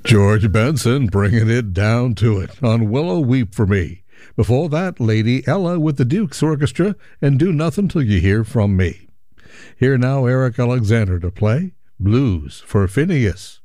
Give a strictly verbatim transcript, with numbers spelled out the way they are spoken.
George Benson bringing it down to it on Willow Weep for Me. Before that, Lady Ella with the Duke's Orchestra and Do Nothing Till You Hear From Me. Here now, Eric Alexander to play Blues for Phineas.